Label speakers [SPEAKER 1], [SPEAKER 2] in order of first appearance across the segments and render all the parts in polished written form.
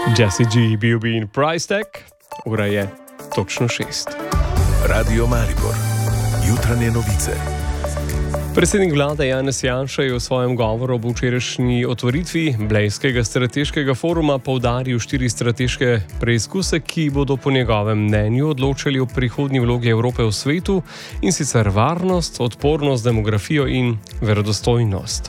[SPEAKER 1] Jesse G, B.O.B. in Price Tag, ura je točno 6.
[SPEAKER 2] Radio Maribor, jutranje novice.
[SPEAKER 1] Predsednik vlade Janez Janša je v svojem govoru ob včerajšnji otvoritvi Blejskega strateškega foruma poudaril 4 strateške preizkuse, ki bodo po njegovem mnenju odločali o prihodnji vlogi Evrope v svetu, in sicer varnost, odpornost, demografijo in verodostojnost.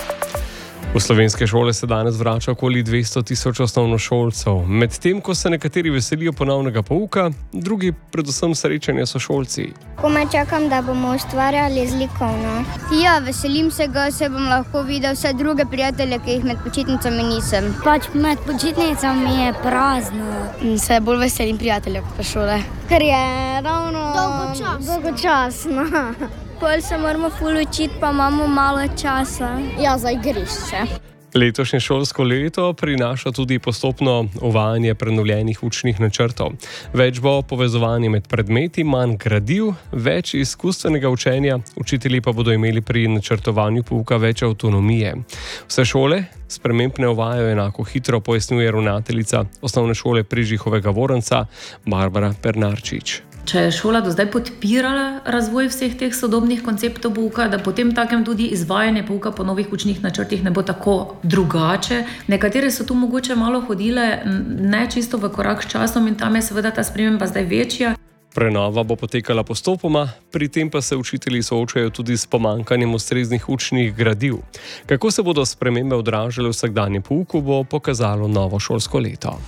[SPEAKER 1] V slovenske šole se danes vrača okoli 200 tisoč osnovnošolcev. Medtem ko se nekateri veselijo ponovnega pouka, drugi predvsem srečanja sošolci.
[SPEAKER 3] Komaj čakam, da bomo ustvarjali zlikovno.
[SPEAKER 4] Ja, veselim se ga, se bom lahko videl vse druge prijatelje, ki jih med počitnicami nisem.
[SPEAKER 3] Med počitnicami je prazno.
[SPEAKER 4] Se bolj veselim prijateljev po šole.
[SPEAKER 3] Ker je ravno dolgočasno.
[SPEAKER 4] Pol se moramo ful učiti, pa imamo malo časa.
[SPEAKER 3] Ja, za igrišče.
[SPEAKER 1] Letošnje šolsko leto prinaša tudi postopno uvajanje prenovljenih učnih načrtov. Več bo povezovanje med predmeti, manj gradiv, več izkustvenega učenja, učitelji pa bodo imeli pri načrtovanju pouka več avtonomije. Vse šole sprememb ne uvajajo enako hitro, pojasnjuje ravnateljica osnovne šole Prižihovega Voranca Barbara Pernarčič.
[SPEAKER 5] Če je šola do zdaj podpirala razvoj vseh teh sodobnih konceptov pouka, da potem takem tudi izvajanje pouka po novih učnih načrtih ne bo tako drugače. Nekatere so tu mogoče malo hodile ne čisto v korak s časom in tam je seveda ta sprememba zdaj večja.
[SPEAKER 1] Prenova bo potekala postopoma, pri tem pa se učitelji soočajo tudi s pomanjkanjem ustreznih učnih gradiv. Kako se bodo spremembe odražale v vsakdanjem pouku, bo pokazalo novo šolsko leto.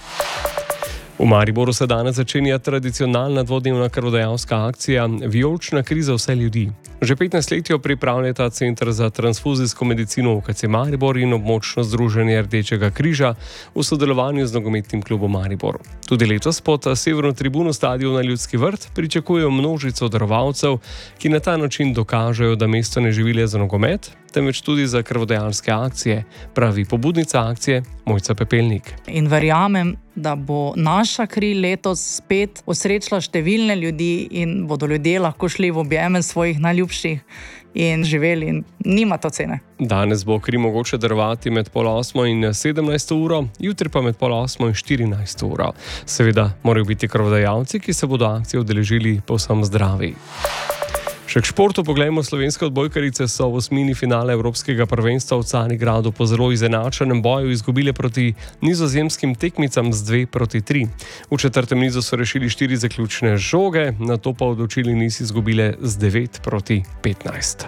[SPEAKER 1] V Mariboru se danes začenja tradicionalna dvodnevna krvodajalska akcija Vijolična kri za vse ljudi. Že 15 let jo pripravljata Center za transfuzijsko medicino UKC Maribor in območno združenje Rdečega križa v sodelovanju z nogometnim klubom Maribor. Tudi letos pod severno tribuno stadiona Ljudski vrt pričakujejo množico darovalcev, ki na ta način dokažejo, da mesto ne živi le za nogomet, temveč tudi za krvodajalske akcije, pravi pobudnica akcije Mojca Pepelnik.
[SPEAKER 6] In verjamem, da bo naša kri letos spet osrečila številne ljudi in bodo ljudje lahko šli v objeme svojih najljubših in živeli in nima to cene.
[SPEAKER 1] Danes bo kri mogoče darovati med 7:30 in 17 uro, jutri pa med 8:30 in 14 uro. Seveda morajo biti krvodajalci, ki se bodo akcije udeležili, povsem zdravi. Še k športu poglejmo, slovenske odbojkarice so v osmini finale Evropskega prvenstva v Carigradu po zelo izenačenem boju izgubile proti nizozemskim tekmicam z 2-3. V četrtem nizu so rešili 4 zaključne žoge, nato pa odločili niz izgubile z 9-15.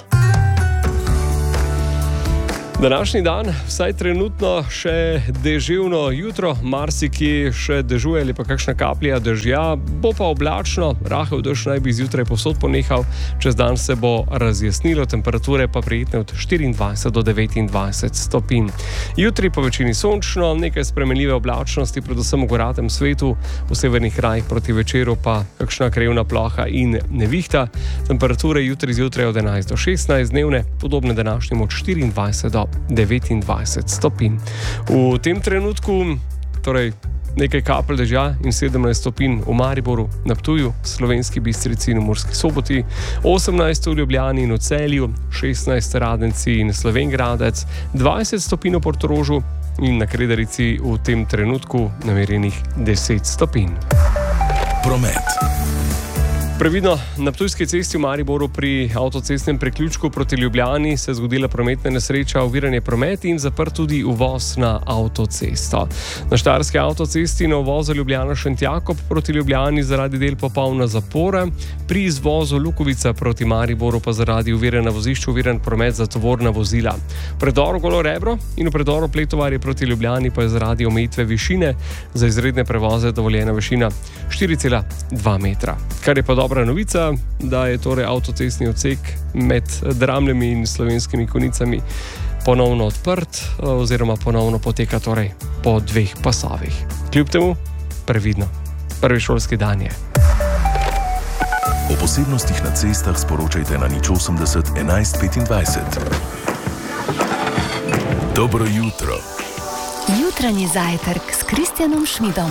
[SPEAKER 1] Današnji dan, vsaj trenutno še deževno jutro, marsikje še dežuje ali pa kakšna kaplja dežja, bo pa oblačno, rahel dež naj bi zjutraj povsod ponehal, čez dan se bo razjasnilo, temperature pa prijetne od 24 do 29 stopinj. Jutri po večini sončno, nekaj spremenljive oblačnosti, predvsem v goratem svetu, v severnih krajih proti večeru pa kakšna krevna ploha in nevihta. Temperature jutri zjutraj od 11 do 16, dnevne, podobne današnjim od 24 do 29 stopinj. V tem trenutku torej nekaj kapelj dežja in 17 stopinj v Mariboru, na Ptuju, Slovenski Bistrici in v Murski Soboti, 18 v Ljubljani in v Celju, 16 Radenci in Slovenj Gradec, 20 stopinj v Portorožu in na Kredarici v tem trenutku namerjenih 10 stopinj.
[SPEAKER 2] Promet.
[SPEAKER 1] Previdno, na Ptujski cesti v Mariboru pri avtocestnem priključku proti Ljubljani se je zgodila prometna nesreča, oviran je promet in zaprt tudi uvoz na avtocesto. Na Štajerski avtocesti na uvozu Ljubljana-Šentjakob proti Ljubljani zaradi del popolna zapora, pri izvozu Lukovica proti Mariboru pa zaradi ovire na vozišču oviran promet za tovorna vozila. V predoru Golo Rebro in v predoru Pletovarje proti Ljubljani pa je zaradi omejitve višine za izredne prevoze dovoljena višina 4,2 metra. Kar je pa dobra novica, da je torej avtocestni odsek med Dramljami in Slovenskimi Konjicami ponovno odprt oziroma ponovno poteka torej po 2 pasovih. Kljub temu, previdno. Prvi šolski dan je.
[SPEAKER 2] O posebnostih na cestah sporočajte na 080 11 25. Dobro jutro.
[SPEAKER 7] Jutranji zajtrk s Kristjanom Šmidom.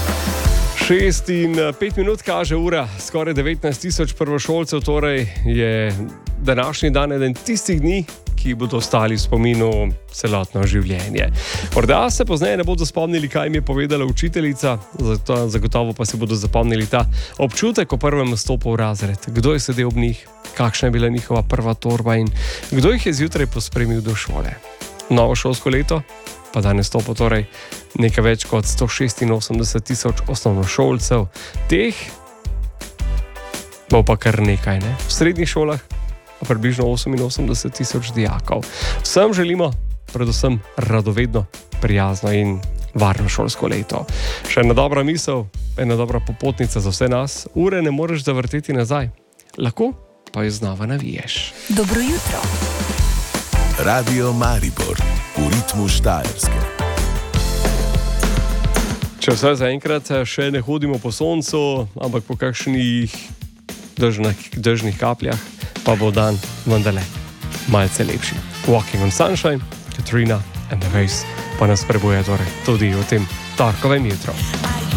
[SPEAKER 1] 6:05 kaže ura, skoraj 19 tisoč prvošolcev, torej je današnji dan eden tistih dni, ki bodo ostali v spominu celotno življenje. Morda se pozneje ne bodo spomnili, kaj jim je povedala učiteljica, zagotovo pa si bodo zapomnili ta občutek o prvem nastopu v razred. Kdo je sedel ob njih, kakšna je bila njihova prva torba in kdo jih je zjutraj pospremil do šole. Novo šolsko leto, pa danes stopa torej nekaj več kot 186.000 osnovnošolcev. Teh bo pa kar nekaj, ne? V srednjih šolah pa približno 88.000 dijakov. Vsem želimo predvsem radovedno, prijazno in varno šolsko leto. Še ena dobra misel, ena dobra popotnica za vse nas. Ure ne moreš zavrteti nazaj, lahko pa jo znova naviješ.
[SPEAKER 7] Dobro jutro.
[SPEAKER 2] Radio Maribor, v ritmu Štajerske.
[SPEAKER 1] Če vse zaenkrat še ne hodimo po soncu, ampak po kakšnih dežnih kapljah, pa bo dan vendarle malce lepši. Walking on Sunshine, Katrina and the Waves pa nas prebuja torej tudi v tem torkovem jutru.